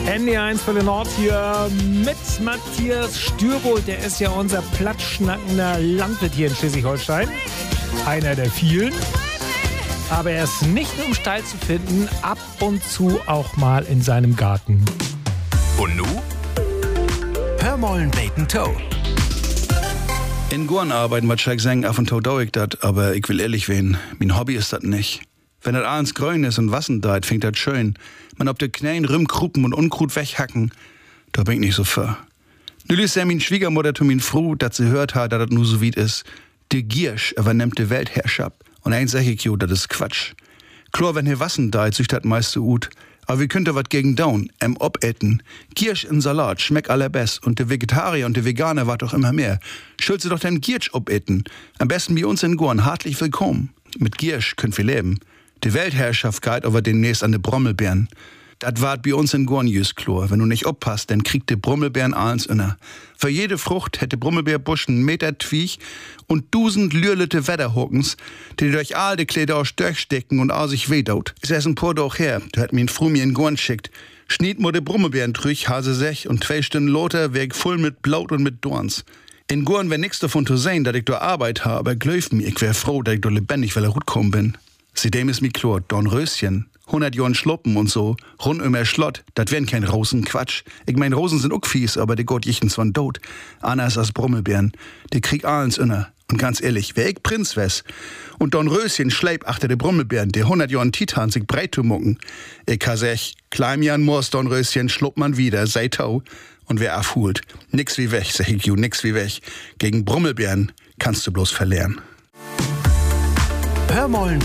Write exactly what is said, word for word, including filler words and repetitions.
N D eins für den Nord hier mit Matthias Stürbold. Der ist ja unser platschnackender Landwirt hier in Schleswig-Holstein. Einer der vielen. Aber er ist nicht nur im Stall zu finden, ab und zu auch mal in seinem Garten. Und nu? Hör mollen Bacon Toe. In Gorn arbeiten, was ich sagen, ab und zu dau ich dat, aber ich will ehrlich werden, mein Hobby ist das nicht. Wenn das abends grün ist und Wassen deit, fängt das schön. Man ob de Knäen Rümmkruppen und Unkrut weghacken, da bin ich nicht so für. Nüli ist ja min Schwiegermutter zu min froh, dat sie hört hat, dat das nur so weit ist. De Giersch übernimmt de Weltherrschaft. Und eins sag ich jo, das ist Quatsch. Klar, wenn hier Wassen deit, sich das meiste gut. Aber wie könnt ihr wat gegen down, em obetten? Giersch in Salat, schmeckt allerbest. Und de Vegetarier und de Veganer wart doch immer mehr. Schuld sie doch den Giersch obetten. Am besten bei uns in Gorn, hartlich willkommen. Mit Giersch könnt wir leben. Die Weltherrschaft geht aber demnächst an de Brommelbeeren. Dat wart bei uns in Gorn just klar. Wenn du nicht oppasst, dann kriegt de Brommelbeeren alles inner. Für jede Frucht hätte Brommelbeerbusch einen Meter Twiech und dusend lürlete Wetterhockens, die durch all de Kleider aus durchstecken und all sich wedaut. Ist erst ein paar Doch her, da hat mir ein Fru mir in Gorn schickt. Schniet mo de Brommelbeeren trüch, hase sech und zwei Stunden loter, weg voll mit Blaut und mit Dorns. In Gorn wär nix davon zu sehen, dat ich do Arbeit ha, aber glöf mir, ich wär froh, dat ich do lebendig, weil er gut kommen bin. Seitdem ist mi klar, Dornröschen, hundert Jahren Schloppen und so, rund um er Schlott, dat wären kein Rosen Quatsch. Ich mein, Rosen sind auch fies, aber die Gott jichten zwar tot. Anders als Brommelbeeren, die krieg allens inner. Und ganz ehrlich, wär ich Prinz wes und Dornröschen schleip achter de Brommelbeeren, die hundert Jahren Titan sich breit zu mucken. Ich ha sech, kleim Jan Moors Dornröschen schlupp man wieder, sei tau. Und wer afhult, nix wie weg, sag ich ju, nix wie weg. Gegen Brommelbeeren kannst du bloß verlieren. Hör mollen